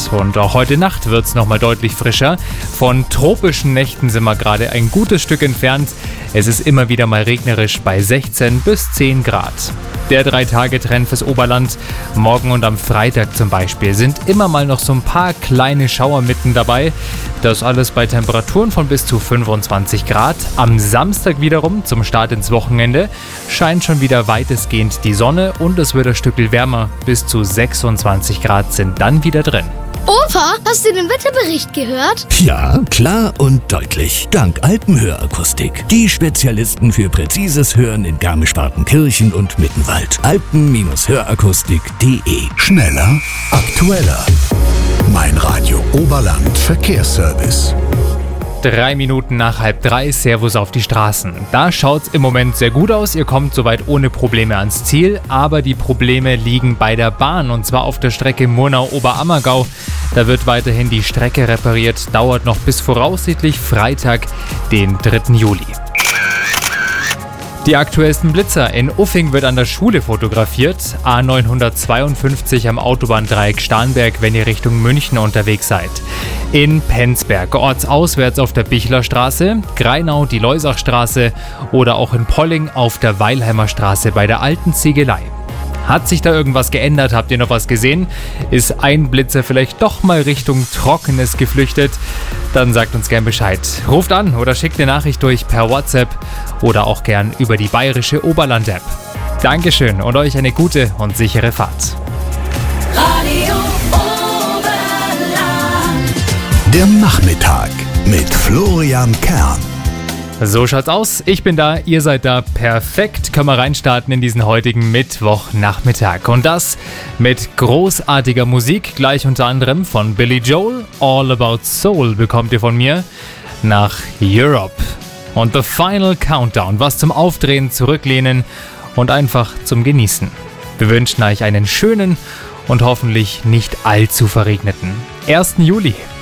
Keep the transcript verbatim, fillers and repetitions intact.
und auch heute Nacht wird es nochmal deutlich frischer. Von tropischen Nächten sind wir gerade ein gutes Stück entfernt. Es ist immer wieder mal regnerisch bei sechzehn bis zehn Grad. Der drei-Tage-Trend fürs Oberland. Morgen und am Freitag zum Beispiel sind immer mal noch so ein paar kleine Schauermitten dabei. Das alles bei Temperaturen von bis zu fünfundzwanzig Grad. Am Samstag wiederum, zum Start ins Wochenende, scheint schon wieder weitestgehend die Sonne und es wird ein Stückchen wärmer. Bis zu sechsundzwanzig Grad sind dann wieder drin. Opa, hast du den Wetterbericht gehört? Ja, klar und deutlich. Dank Alpenhörakustik. Die Spezialisten für präzises Hören in Garmisch-Partenkirchen und Mittenwald. alpen Hörakustik punkt de. Schneller, aktueller. Mein Radio Oberland Verkehrsservice. Drei Minuten nach halb drei, Servus auf die Straßen. Da schaut's im Moment sehr gut aus, ihr kommt soweit ohne Probleme ans Ziel, aber die Probleme liegen bei der Bahn und zwar auf der Strecke Murnau-Oberammergau. Da wird weiterhin die Strecke repariert, dauert noch bis voraussichtlich Freitag, den dritten Juli. Die aktuellsten Blitzer. In Uffing wird an der Schule fotografiert. A neunhundertzweiundfünfzig am Autobahndreieck Starnberg, wenn ihr Richtung München unterwegs seid. In Penzberg, ortsauswärts auf der Bichlerstraße, Greinau die Leusachstraße oder auch in Polling auf der Weilheimer Straße bei der alten Ziegelei. Hat sich da irgendwas geändert? Habt ihr noch was gesehen? Ist ein Blitzer vielleicht doch mal Richtung Trockenes geflüchtet? Dann sagt uns gern Bescheid. Ruft an oder schickt eine Nachricht durch per WhatsApp oder auch gern über die bayerische Oberland-App. Dankeschön und euch eine gute und sichere Fahrt. Radio Oberland. Der Nachmittag mit Florian Kern. So schaut's aus. Ich bin da, ihr seid da. Perfekt. Können wir reinstarten in diesen heutigen Mittwochnachmittag. Und das mit großartiger Musik. Gleich unter anderem von Billy Joel. All About Soul bekommt ihr von mir nach Europe. Und The Final Countdown. Was zum Aufdrehen, Zurücklehnen und einfach zum Genießen. Wir wünschen euch einen schönen und hoffentlich nicht allzu verregneten ersten Juli.